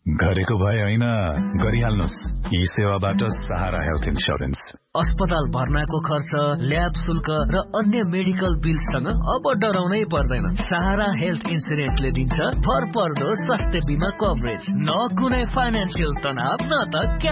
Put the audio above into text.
गरेको भए होइन, गरिहाल्नुस्। यी सेवाबाट सहारा हेल्थ इन्स्योरेन्स। अस्पताल भर्नाको खर्च, ल्याब शुल्क र अन्य मेडिकल बिलसँग अब डराउनै पर्दैन। सहारा हेल्थ इन्स्योरेन्सले दिन्छ भरपर्दो स्वास्थ्य बीमा कभरेज। न कुनै फाइनान्सियल तनाव, न त